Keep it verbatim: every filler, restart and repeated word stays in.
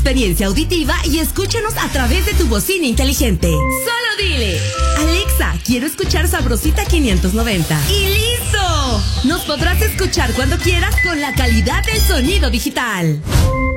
experiencia auditiva y escúchanos a través de tu bocina inteligente. Solo dile: Alexa, quiero escuchar Sabrosita quinientos noventa. ¡Y listo! Nos podrás escuchar cuando quieras con la calidad del sonido digital.